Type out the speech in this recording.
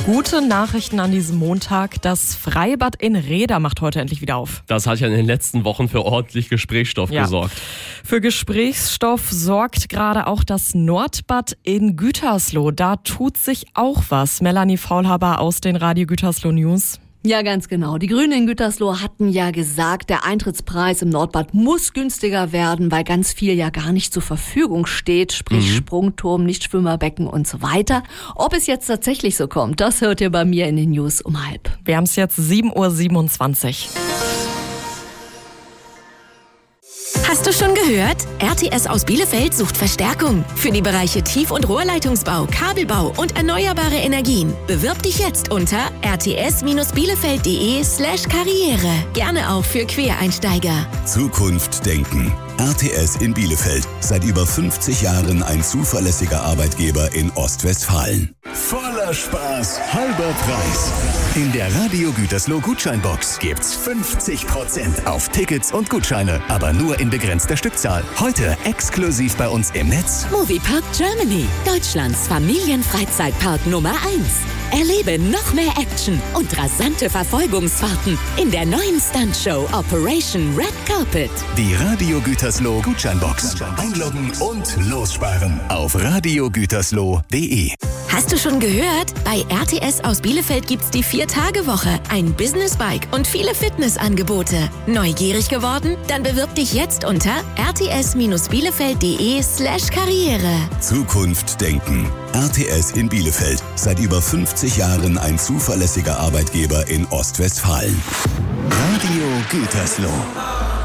Gute Nachrichten an diesem Montag. Das Freibad in Rheda macht heute endlich wieder auf. Das hat ja in den letzten Wochen für ordentlich Gesprächsstoff gesorgt. Für Gesprächsstoff sorgt gerade auch das Nordbad in Gütersloh. Da tut sich auch was. Melanie Faulhaber aus den Radio Gütersloh News. Ja, ganz genau. Die Grünen in Gütersloh hatten ja gesagt, der Eintrittspreis im Nordbad muss günstiger werden, weil ganz viel ja gar nicht zur Verfügung steht, sprich Sprungturm, Nichtschwimmerbecken und so weiter. Ob es jetzt tatsächlich so kommt, das hört ihr bei mir in den News um 12:30. Wir haben es jetzt 7:27 Uhr. Hast du schon gehört? RTS aus Bielefeld sucht Verstärkung für die Bereiche Tief- und Rohrleitungsbau, Kabelbau und erneuerbare Energien. Bewirb dich jetzt unter rts-bielefeld.de/karriere. Gerne auch für Quereinsteiger. Zukunft denken. RTS in Bielefeld. Seit über 50 Jahren ein zuverlässiger Arbeitgeber in Ostwestfalen. Voller Spaß, halber Preis. In der Radio Gütersloh Gutscheinbox gibt's 50% auf Tickets und Gutscheine, aber nur in begrenzter Stückzahl. Heute exklusiv bei uns im Netz. Moviepark Germany, Deutschlands Familienfreizeitpark Nummer 1. Erlebe noch mehr Action und rasante Verfolgungsfahrten in der neuen Stuntshow Operation Red Carpet. Die Radio Gütersloh Gutscheinbox. Einloggen und lossparen auf radiogütersloh.de. Hast du schon gehört? Bei RTS aus Bielefeld gibt's die 4-Tage-Woche, ein Business-Bike und viele Fitnessangebote. Neugierig geworden? Dann bewirb dich jetzt unter rts-bielefeld.de/karriere. Zukunft denken. RTS in Bielefeld. Seit über 50 Jahren ein zuverlässiger Arbeitgeber in Ostwestfalen. Radio Gütersloh.